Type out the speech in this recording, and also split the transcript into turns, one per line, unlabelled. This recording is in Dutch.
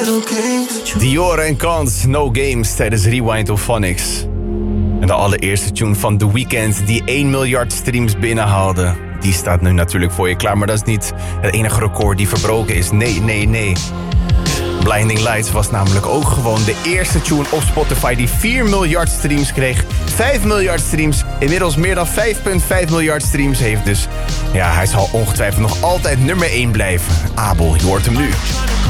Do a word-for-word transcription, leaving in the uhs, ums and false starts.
Dior en Kans, No Games tijdens Rewind of Phonics. En de allereerste tune van The Weeknd die één miljard streams binnenhaalde. Die staat nu natuurlijk voor je klaar, maar dat is niet het enige record die verbroken is. Nee, nee, nee. Blinding Lights was namelijk ook gewoon de eerste tune op Spotify die vier miljard streams kreeg. vijf miljard streams, inmiddels meer dan vijf komma vijf miljard streams heeft. Dus ja, hij zal ongetwijfeld nog altijd nummer één blijven. Abel, je hoort hem nu.